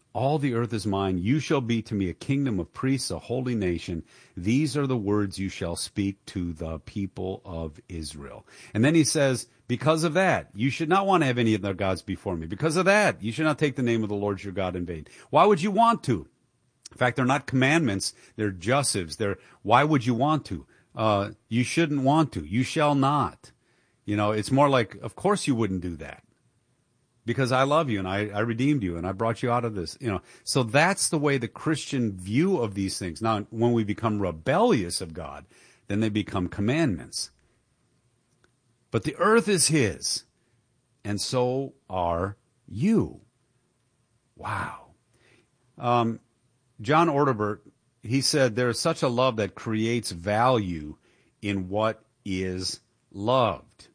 All the earth is mine. You shall be to me a kingdom of priests, a holy nation. These are the words you shall speak to the people of Israel. And then he says, because of that, you should not want to have any of their gods before me. Because of that, you should not take the name of the Lord your God in vain. Why would you want to? In fact, they're not commandments. They're jussives. Why would you want to? You shouldn't want to. You shall not. It's more like, of course you wouldn't do that. Because I love you and I redeemed you and I brought you out of this. So that's the way the Christian view of these things. Now, when we become rebellious of God, then they become commandments. But the earth is his, and so are you. Wow. John Ortberg, he said, there is such a love that creates value in what is loved.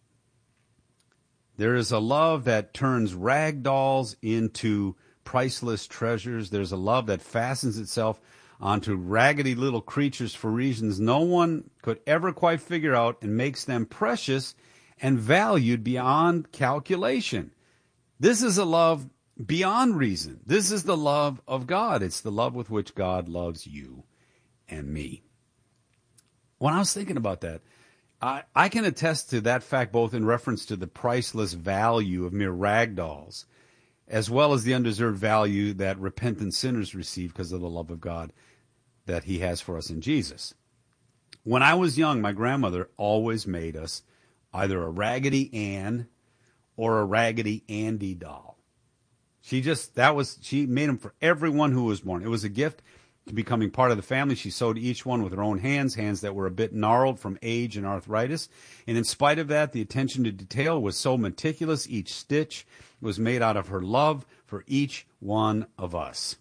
There is a love that turns rag dolls into priceless treasures. There's a love that fastens itself onto raggedy little creatures for reasons no one could ever quite figure out, and makes them precious and valued beyond calculation. This is a love beyond reason. This is the love of God. It's the love with which God loves you and me. When I was thinking about that, I can attest to that fact both in reference to the priceless value of mere rag dolls, as well as the undeserved value that repentant sinners receive because of the love of God that he has for us in Jesus. When I was young, my grandmother always made us either a Raggedy Ann or a Raggedy Andy doll. She made them for everyone who was born. It was a gift to becoming part of the family. She sewed each one with her own hands that were a bit gnarled from age and arthritis. And in spite of that, the attention to detail was so meticulous. Each stitch was made out of her love for each one of us.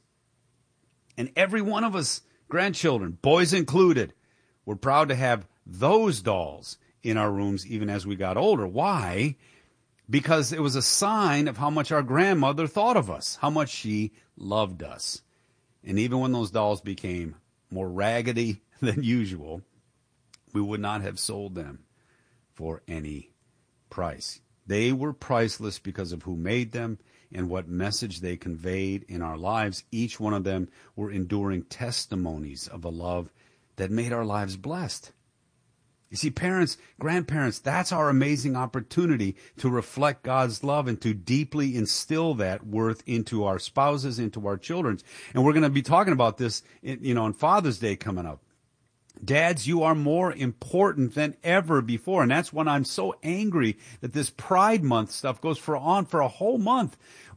And every one of us, grandchildren, boys included, were proud to have those dolls in our rooms even as we got older. Why? Because it was a sign of how much our grandmother thought of us, how much she loved us. And even when those dolls became more raggedy than usual, we would not have sold them for any price. They were priceless because of who made them and what message they conveyed in our lives. Each one of them were enduring testimonies of a love that made our lives blessed. You see, parents, grandparents, that's our amazing opportunity to reflect God's love and to deeply instill that worth into our spouses, into our children. And we're going to be talking about this, on Father's Day coming up. Dads, you are more important than ever before. And that's when I'm so angry that this Pride Month stuff goes on for a whole month.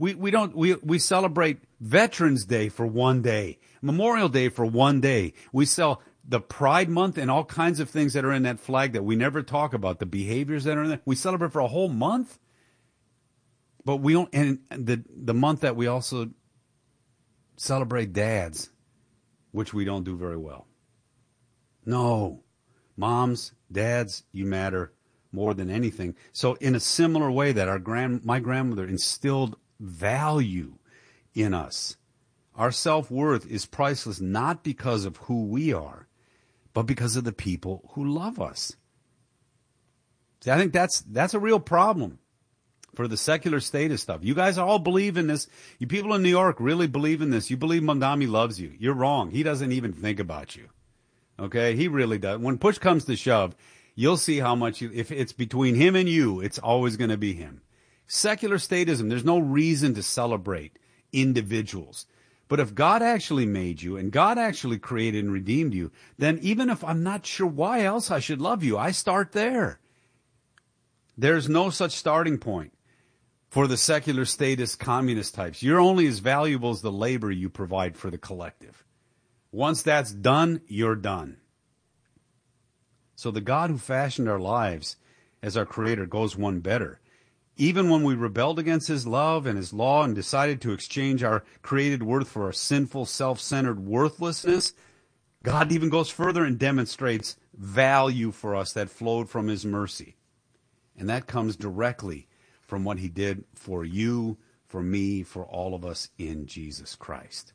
We celebrate Veterans Day for one day, Memorial Day for one day. We sell the Pride Month and all kinds of things that are in that flag that we never talk about, the behaviors that are in there. We celebrate for a whole month. But we don't, and the month that we also celebrate dads, which we don't do very well. No, moms, dads, you matter more than anything. So in a similar way that my grandmother instilled value in us, our self-worth is priceless not because of who we are, but because of the people who love us. See, I think that's a real problem for the secular status stuff. You guys all believe in this. You people in New York really believe in this. You believe Mamdani loves you. You're wrong. He doesn't even think about you. Okay? He really does. When push comes to shove, you'll see how much if it's between him and you, it's always going to be him. Secular statism, there's no reason to celebrate individuals. But if God actually made you and God actually created and redeemed you, then even if I'm not sure why else I should love you, I start there. There's no such starting point for the secular statist communist types. You're only as valuable as the labor you provide for the collective. Once that's done, you're done. So the God who fashioned our lives as our creator goes one better. Even when we rebelled against his love and his law and decided to exchange our created worth for our sinful, self-centered worthlessness, God even goes further and demonstrates value for us that flowed from his mercy. And that comes directly from what he did for you, for me, for all of us in Jesus Christ.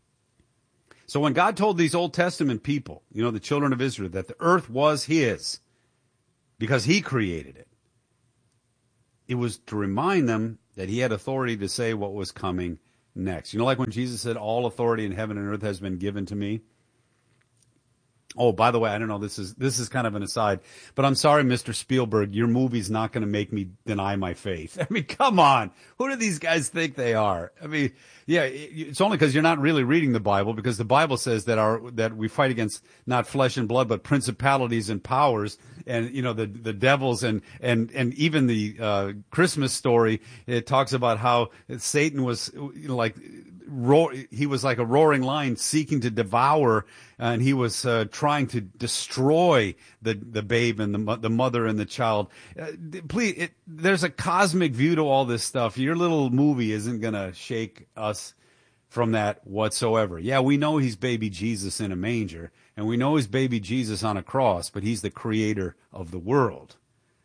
So when God told these Old Testament people, the children of Israel, that the earth was his because he created it, it was to remind them that he had authority to say what was coming next. You know, like when Jesus said, all authority in heaven and earth has been given to me. Oh, by the way, I don't know, this is kind of an aside, but I'm sorry, Mr. Spielberg, your movie's not going to make me deny my faith. I mean, come on. Who do these guys think they are? I mean, yeah, it's only because you're not really reading the Bible, because the Bible says that we fight against not flesh and blood, but principalities and powers, and, you know, the devils, and even the Christmas story, it talks about how Satan was, you know, like, he was like a roaring lion seeking to devour, and he was trying to destroy the babe and the mother and the child. Please, there's a cosmic view to all this stuff. Your little movie isn't going to shake us from that whatsoever. Yeah, we know he's baby Jesus in a manger, and we know he's baby Jesus on a cross, but he's the creator of the world.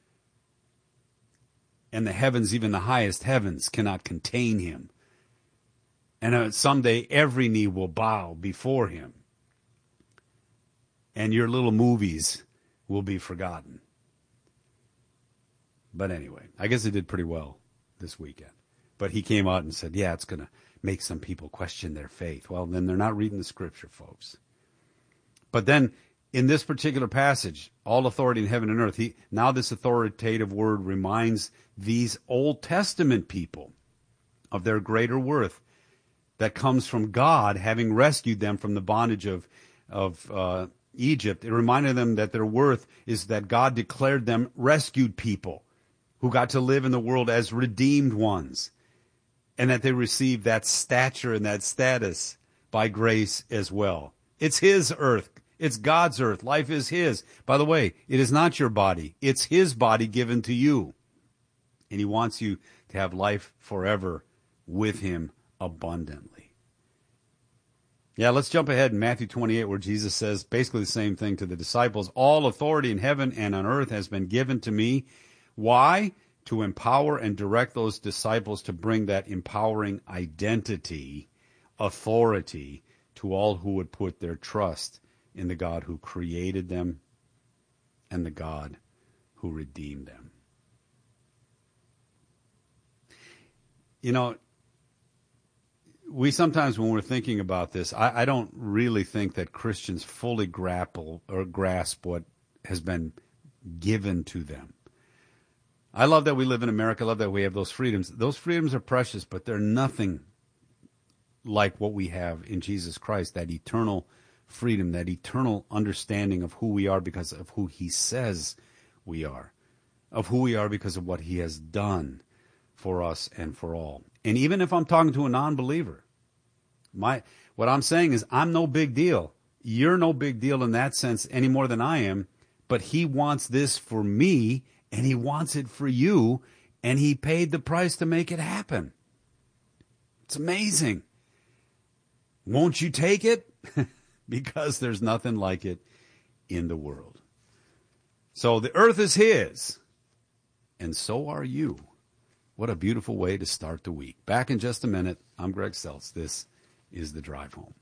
And the heavens, even the highest heavens, cannot contain him. And someday every knee will bow before him. And your little movies will be forgotten. But anyway, I guess it did pretty well this weekend. But he came out and said, yeah, it's going to make some people question their faith. Well, then they're not reading the scripture, folks. But then in this particular passage, all authority in heaven and earth, now this authoritative word reminds these Old Testament people of their greater worth that comes from God having rescued them from the bondage of Egypt. It reminded them that their worth is that God declared them rescued people who got to live in the world as redeemed ones, and that they received that stature and that status by grace as well. It's his earth. It's God's earth. Life is his. By the way, it is not your body. It's his body given to you. And he wants you to have life forever with him abundantly. Yeah, let's jump ahead in Matthew 28, where Jesus says basically the same thing to the disciples. All authority in heaven and on earth has been given to me. Why? To empower and direct those disciples to bring that empowering identity, authority, to all who would put their trust in the God who created them and the God who redeemed them. You know, we sometimes, when we're thinking about this, I don't really think that Christians fully grasp what has been given to them. I love that we live in America. I love that we have those freedoms. Those freedoms are precious, but they're nothing like what we have in Jesus Christ, that eternal freedom, that eternal understanding of who we are because of who he says we are, of who we are because of what he has done for us and for all. And even if I'm talking to a non-believer, what I'm saying is I'm no big deal. You're no big deal in that sense any more than I am, but he wants this for me, and he wants it for you, and he paid the price to make it happen. It's amazing. Won't you take it? Because there's nothing like it in the world. So the earth is his, and so are you. What a beautiful way to start the week. Back in just a minute. I'm Greg Seltz. This is The Drive Home.